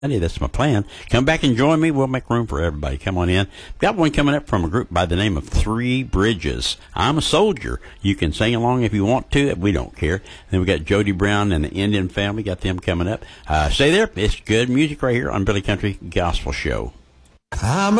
That's my plan. Come back and join me. We'll make room for everybody. Come on in. Got one coming up from a group by the name of Three Bridges. I'm a Soldier. You can sing along if you want to. We don't care. Then we got Jody Brown and the Indian Family. Got them coming up. Stay there. It's good music right here on Billy Country Gospel Show. I'm